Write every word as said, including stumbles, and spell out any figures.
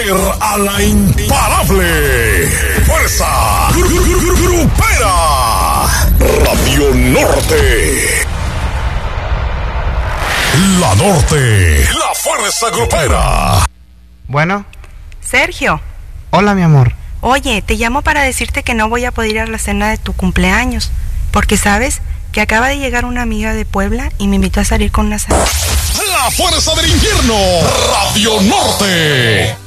poder a la imparable fuerza gru- gru- gru- grupera. Radio Norte. La Norte, la fuerza grupera. Bueno. Sergio. Hola, mi amor. Oye, te llamo para decirte que no voy a poder ir a la cena de tu cumpleaños, porque sabes que acaba de llegar una amiga de Puebla y me invitó a salir con una cena. La fuerza del invierno, Radio Norte.